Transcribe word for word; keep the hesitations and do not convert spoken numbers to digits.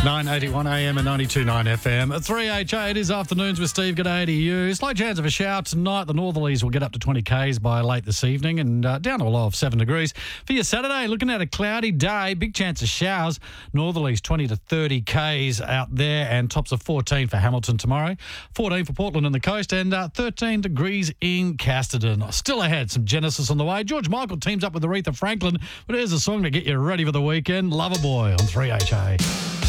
nine eighty-one A M and ninety-two point nine F M. At three H A, it is afternoons with Steve. G'day to you. Slight chance of a shower tonight. The northerlies will get up to twenty kays by late this evening and uh, down to a low of seven degrees. For your Saturday, looking at a cloudy day, big chance of showers. Northerlies twenty to thirty kays out there and tops of fourteen for Hamilton tomorrow. fourteen for Portland and the coast and uh, thirteen degrees in Casterton. Still ahead, some Genesis on the way. George Michael teams up with Aretha Franklin, but here's a song to get you ready for the weekend. Loverboy on three H A.